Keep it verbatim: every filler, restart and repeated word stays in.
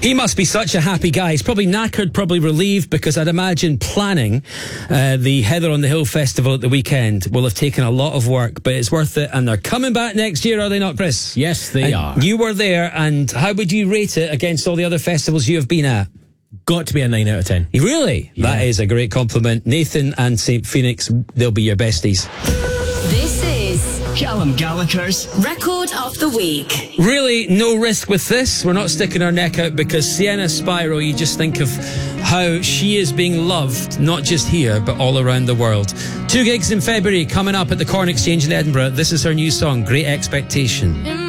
He must be such a happy guy. He's probably knackered, probably relieved, because I'd imagine planning uh, the Heather on the Hill Festival at the weekend will have taken a lot of work, but it's worth it. And they're coming back next year, are they not, Chris? Yes, they and are. You were there, and how would you rate it against all the other festivals you have been at? Got to be a nine out of ten. Really? Yeah. That is a great compliment. Nathan and Saint Phoenix, they'll be your besties. This is Callum Gallagher's Record of the Week. Really, no risk with this. We're not sticking our neck out, because Sienna Spyro, you just think of how she is being loved, not just here, but all around the world. Two gigs in February coming up at the Corn Exchange in Edinburgh. This is her new song, Great Expectation.